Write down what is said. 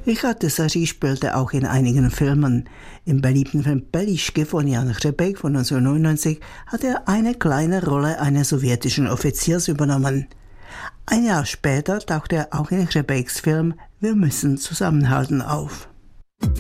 Richard Desary spielte auch in einigen Filmen. Im beliebten Film Bellischke von Jan Hřebejk von 1999 hat er eine kleine Rolle eines sowjetischen Offiziers übernommen. Ein Jahr später tauchte er auch in Hřebejks Film Wir müssen zusammenhalten auf.